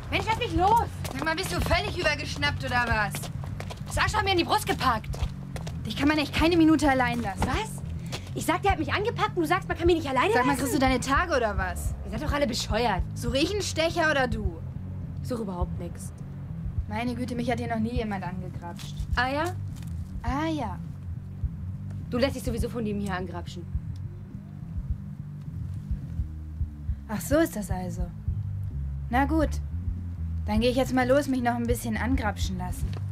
Mensch, lass mich los! Sag mal, bist du völlig übergeschnappt oder was? Sascha hat mir in die Brust gepackt. Dich kann man echt keine Minute allein lassen. Was? Ich sag, der hat mich angepackt und du sagst, man kann mich nicht alleine Sag mal, lassen? kriegst du deine Tage oder was? Ihr seid doch alle bescheuert. Suche ich einen Stecher oder du? Ich suche überhaupt nichts. Meine Güte, mich hat hier noch nie jemand angegrapscht. Ah ja? Ah ja. Du lässt dich sowieso von dem hier angrapschen. Ach, so ist das also. Na gut. Dann gehe ich jetzt mal los, mich noch ein bisschen angrapschen lassen.